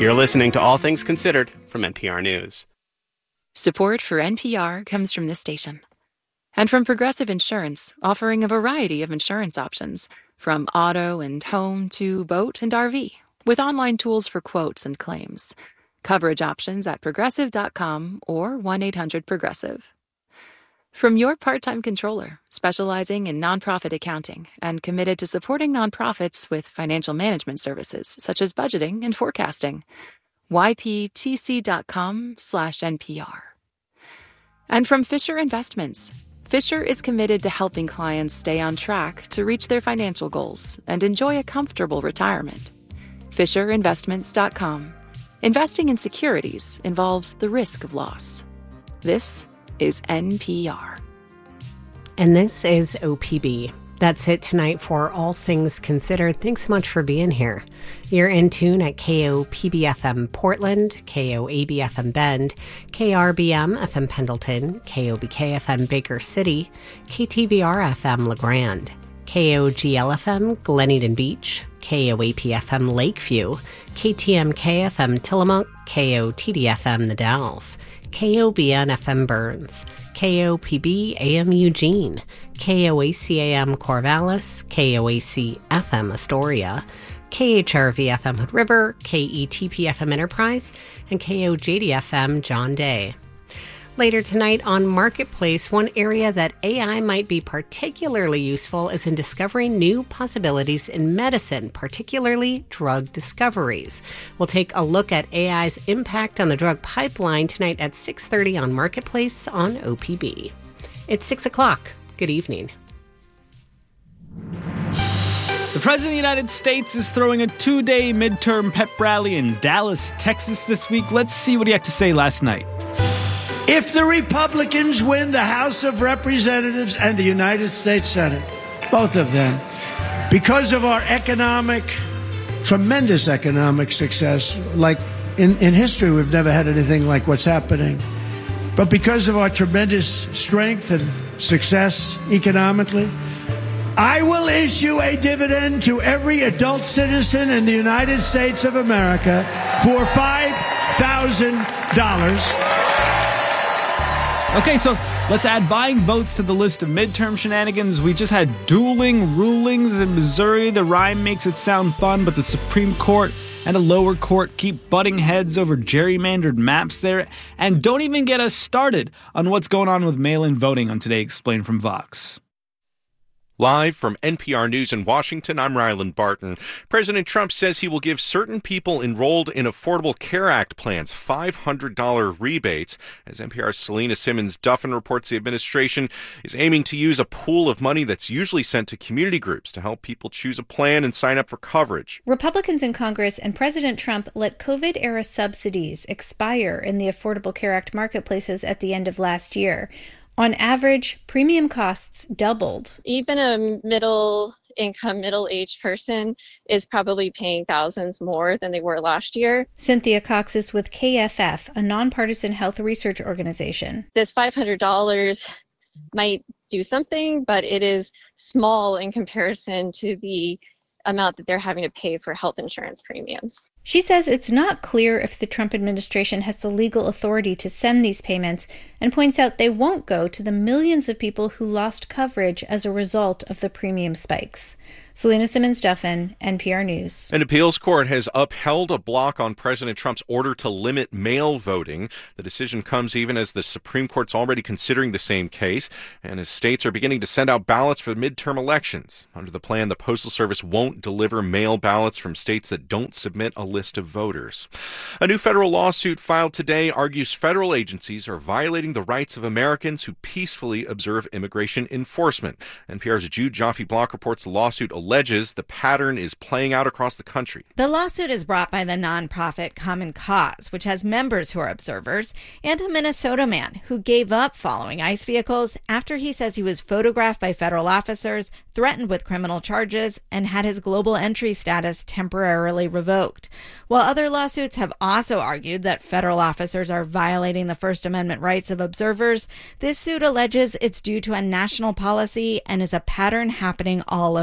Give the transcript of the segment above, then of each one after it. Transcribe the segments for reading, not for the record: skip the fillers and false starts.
You're listening to All Things Considered from NPR News. Support for NPR comes from this station. And from Progressive Insurance, offering a variety of insurance options, from auto and home to boat and RV, with online tools for quotes and claims. Coverage options at progressive.com or 1-800-PROGRESSIVE. From your part-time controller, specializing in nonprofit accounting and committed to supporting nonprofits with financial management services such as budgeting and forecasting. yptc.com/NPR. And from Fisher Investments. Fisher is committed to helping clients stay on track to reach their financial goals and enjoy a comfortable retirement. FisherInvestments.com. Investing in securities involves the risk of loss. This is NPR. And this is OPB. That's it tonight for All Things Considered. Thanks so much for being here. You're in tune at KOPB-FM Portland, KOAB-FM Bend, KRBM-FM Pendleton, KOBK-FM Baker City, KTVR-FM LeGrand, KOGL-FM Glen Beach, KOAP-FM Lakeview, KTMK-FM Tillamook, KOTD-FM The Dalles, KOBN-FM Burns, KOPB-AM Eugene, KOAC-AM Corvallis, KOAC-FM Astoria, KHRV-FM Hood River, KETP-FM Enterprise, and KOJD-FM John Day. Later tonight on Marketplace, one area that AI might be particularly useful is in discovering new possibilities in medicine, particularly drug discoveries. We'll take a look at AI's impact on the drug pipeline tonight at 6:30 on Marketplace on OPB. It's 6 o'clock. Good evening. The President of the United States is throwing a 2-day midterm pep rally in Dallas, Texas this week. Let's see what he had to say last night. If the Republicans win the House of Representatives and the United States Senate, both of them, because of our tremendous economic success, like in history, we've never had anything like what's happening. But because of our tremendous strength and success economically, I will issue a dividend to every adult citizen in the United States of America for $5,000. Okay, so let's add buying votes to the list of midterm shenanigans. We just had dueling rulings in Missouri. The rhyme makes it sound fun, but the Supreme Court and a lower court keep butting heads over gerrymandered maps there. And don't even get us started on what's going on with mail-in voting on Today Explained from Vox. Live from NPR News in Washington, I'm Ryland Barton. President Trump says he will give certain people enrolled in Affordable Care Act plans $500 rebates. As NPR's Selena Simmons-Duffin reports, the administration is aiming to use a pool of money that's usually sent to community groups to help people choose a plan and sign up for coverage. Republicans in Congress and President Trump let COVID-era subsidies expire in the Affordable Care Act marketplaces at the end of last year. On average, premium costs doubled. Even a middle-income, middle-aged person is probably paying thousands more than they were last year. Cynthia Cox is with KFF, a nonpartisan health research organization. This $500 might do something, but it is small in comparison to the amount that they're having to pay for health insurance premiums. She says it's not clear if the Trump administration has the legal authority to send these payments, and points out they won't go to the millions of people who lost coverage as a result of the premium spikes. Selena Simmons-Duffin, NPR News. An appeals court has upheld a block on President Trump's order to limit mail voting. The decision comes even as the Supreme Court's already considering the same case, and as states are beginning to send out ballots for midterm elections. Under the plan, the Postal Service won't deliver mail ballots from states that don't submit a list of voters. A new federal lawsuit filed today argues federal agencies are violating the rights of Americans who peacefully observe immigration enforcement. NPR's Jude Joffe-Block reports the lawsuit alleges the pattern is playing out across the country. The lawsuit is brought by the nonprofit Common Cause, which has members who are observers, and a Minnesota man who gave up following ICE vehicles after he says he was photographed by federal officers, threatened with criminal charges, and had his global entry status temporarily revoked. While other lawsuits have also argued that federal officers are violating the First Amendment rights of observers, this suit alleges it's due to a national policy and is a pattern happening all over.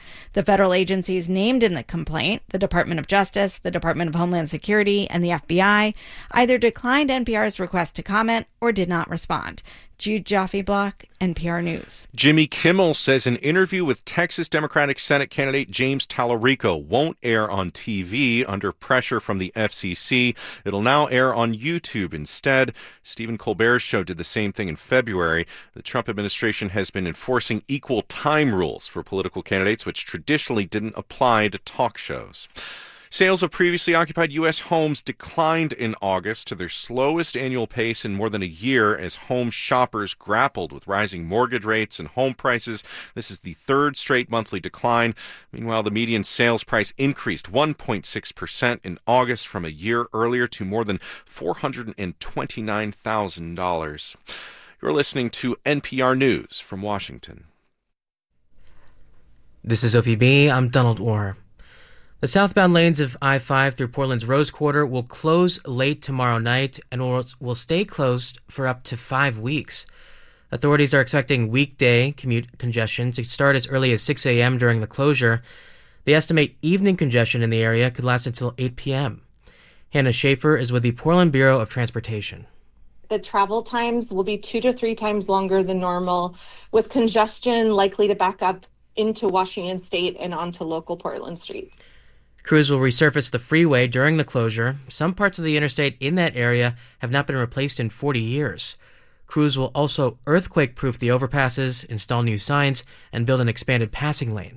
The federal agencies named in the complaint, the Department of Justice, the Department of Homeland Security, and the FBI, either declined NPR's request to comment or did not respond. Jude Joffe-Block, NPR News. Jimmy Kimmel says an interview with Texas Democratic Senate candidate James Tallarico won't air on TV under pressure from the FCC. It'll now air on YouTube instead. Stephen Colbert's show did the same thing in February. The Trump administration has been enforcing equal time rules for political candidates, which traditionally didn't apply to talk shows. Sales of previously occupied U.S. homes declined in August to their slowest annual pace in more than a year as home shoppers grappled with rising mortgage rates and home prices. This is the third straight monthly decline. Meanwhile, the median sales price increased 1.6% in August from a year earlier to more than $429,000. You're listening to NPR News from Washington. This is OPB. I'm Donald Orr. The southbound lanes of I-5 through Portland's Rose Quarter will close late tomorrow night and will stay closed for up to 5 weeks. Authorities are expecting weekday commute congestion to start as early as 6 a.m. during the closure. They estimate evening congestion in the area could last until 8 p.m. Hannah Schaefer is with the Portland Bureau of Transportation. The travel times will be 2 to 3 times longer than normal, with congestion likely to back up into Washington State and onto local Portland streets. Crews will resurface the freeway during the closure. Some parts of the interstate in that area have not been replaced in 40 years. Crews will also earthquake-proof the overpasses, install new signs, and build an expanded passing lane.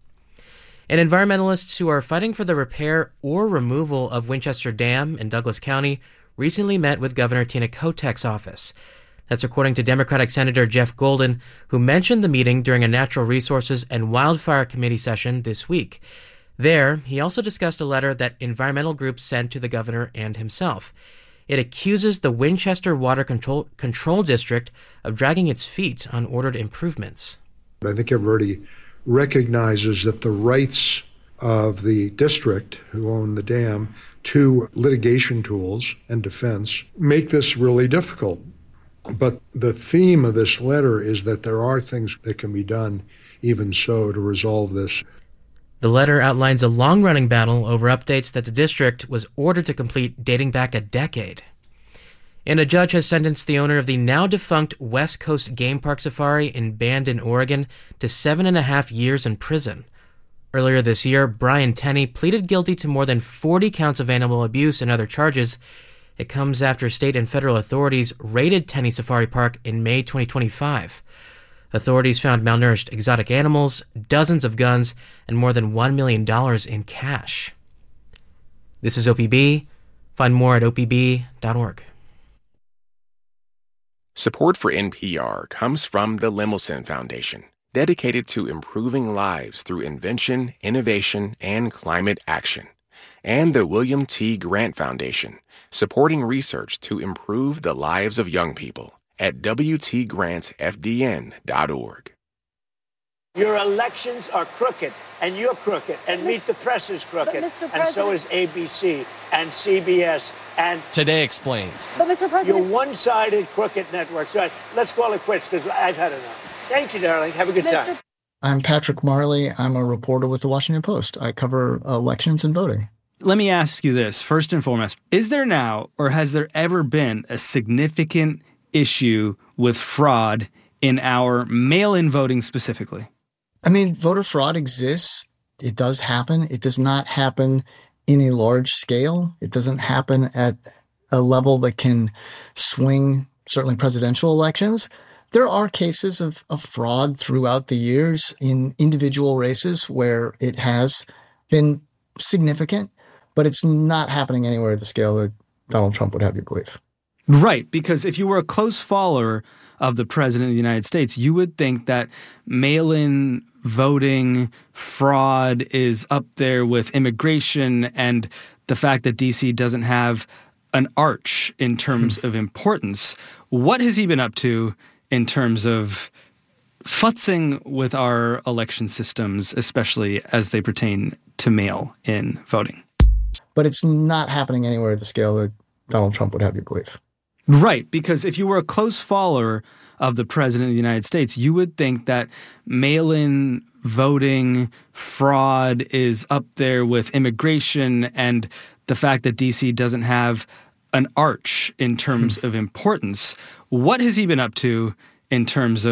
And environmentalists who are fighting for the repair or removal of Winchester Dam in Douglas County recently met with Governor Tina Kotek's office. That's according to Democratic Senator Jeff Golden, who mentioned the meeting during a Natural Resources and Wildfire Committee session this week. There, he also discussed a letter that environmental groups sent to the governor and himself. It accuses the Winchester Water Control District of dragging its feet on ordered improvements. I think everybody recognizes that the rights of the district who own the dam to litigation tools and defense make this really difficult. But the theme of this letter is that there are things that can be done even so to resolve this. The letter outlines a long-running battle over updates that the district was ordered to complete dating back a decade. And a judge has sentenced the owner of the now-defunct West Coast Game Park Safari in Bandon, Oregon, to 7.5 years in prison. Earlier this year, Brian Tenney pleaded guilty to more than 40 counts of animal abuse and other charges. It comes after state and federal authorities raided Tenney Safari Park in May 2025. Authorities found malnourished exotic animals, dozens of guns, and more than $1 million in cash. This is OPB. Find more at opb.org. Support for NPR comes from the Lemelson Foundation, dedicated to improving lives through invention, innovation, and climate action. And the William T. Grant Foundation, supporting research to improve the lives of young people at WTGrantFDN.org. Your elections are crooked, and you're crooked, and Meet the Press is crooked, and so is ABC and CBS and Today Explained. But Mr. President, you're one-sided crooked networks. Right, let's call it quits because I've had enough. Thank you, darling. Have a good time. I'm Patrick Marley. I'm a reporter with the Washington Post. I cover elections and voting. Let me ask you this, first and foremost. Is there now, or has there ever been, a significant issue with fraud in our mail-in voting specifically? I mean, voter fraud exists. It does happen. It does not happen in a large scale. It doesn't happen at a level that can swing certainly presidential elections. There are cases of fraud throughout the years in individual races where it has been significant, but it's not happening anywhere at the scale that Donald Trump would have you believe. Right, because if you were a close follower of the President of the United States, you would think that mail-in voting fraud is up there with immigration and the fact that D.C. doesn't have an arch in terms of importance. What has he been up to in terms of futzing with our election systems, especially as they pertain to mail-in voting? But it's not happening anywhere at the scale that Donald Trump would have you believe. Right, because if you were a close follower of the President of the United States, you would think that mail-in voting fraud is up there with immigration and the fact that D.C. doesn't have an arch in terms of importance. What has he been up to in terms